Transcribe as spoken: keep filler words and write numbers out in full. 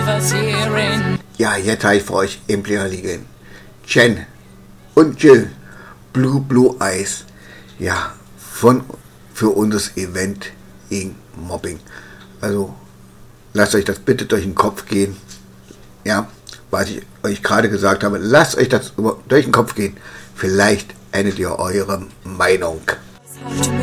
Ja, jetzt habe ich für euch im Player liegen. Jen und Jill, Blue Blue Eyes. Ja, von für unser Event gegen Mobbing. Also lasst euch das bitte durch den Kopf gehen. Ja, was ich euch gerade gesagt habe, lasst euch das durch den Kopf gehen. Vielleicht ändert ihr eure Meinung.